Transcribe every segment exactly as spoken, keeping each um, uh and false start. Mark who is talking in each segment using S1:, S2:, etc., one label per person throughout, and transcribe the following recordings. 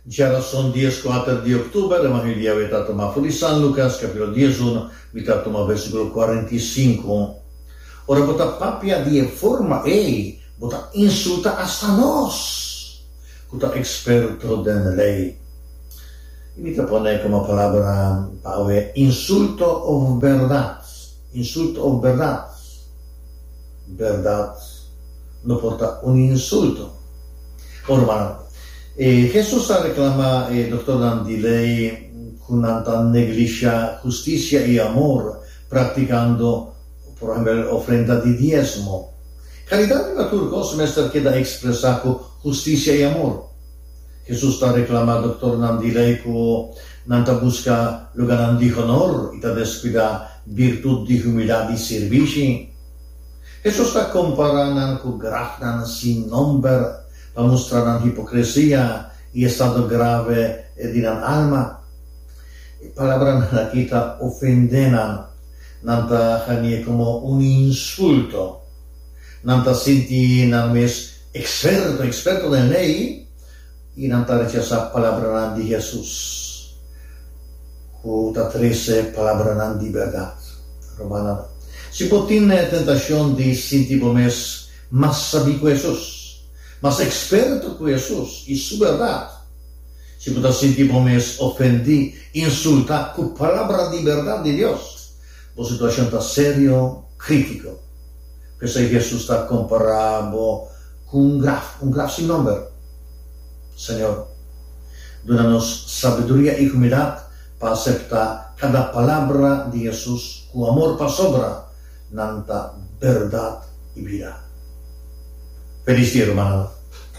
S1: Ya son diez cuatro de octubre, Evangelio está tomado por San Lucas, capítulo diez uno, está tomado versículo cuarenta y cinco. Ora, bota papia de forma e, bota insulta hasta nos, bota experto de la ley. Y me pone como palabra, Pablo, insulto o verdad, insulto o verdad. Verdad no porta un insulto. Ora, Eh, Jesús reclama, eh, doctor Nandilei, con tanta negligencia, justicia y amor, practicando, por ejemplo, ofrenda de diezmo. Caridad de turcos mester queda expresa con justicia y amor. Jesús está reclamando, doctor Nandilei, que nanta busca lugar de honor y ta descuida virtud de humildad y servicio. Jesús está comparando con grafnan sin nombre, para mostrar hipocresía y estado grave de la alma. Palabra nada kita ofendenan, nanta hanya como un insulto, nanta sinti names experto, experto de ley, y nanta rechaza palabra de Jesús. Kuta trece palabra de verdad. Romana. Si potine tentación de sinti pomes más sabico Jesús, mas experto con Jesús y su verdad. Si pueda sentir pomes ofendi, insulta con palabra de verdad de Dios. Por situación está serio, crítico. Pues Jesús está comparando con un graf, un graf sin nombre. Señor, danos sabiduría y humildad para aceptar cada palabra de Jesús con amor para sobra, nanta verdad y vida. Feliz día, hermano.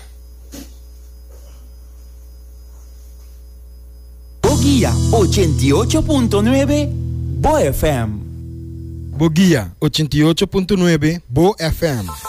S2: Boguía ochenta y ocho punto nueve Bo F M.
S3: Boguía ochenta y ocho punto nueve Bo F M.